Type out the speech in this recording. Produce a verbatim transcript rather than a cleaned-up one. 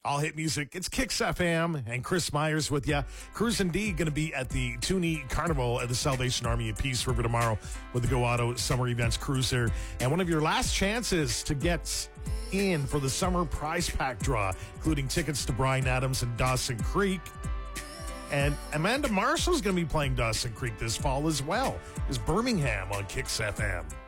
All hit music. It's Kicks F M and Chris Myers with you. Cruz and D going to be at the Toonie Carnival at the Salvation Army of Peace River tomorrow with the Go Auto Summer Events Cruiser. And one of your last chances to get in for the summer prize pack draw, including tickets to Bryan Adams and Dawson Creek. And Amanda Marshall's going to be playing Dawson Creek this fall as well. Is Birmingham on Kicks F M.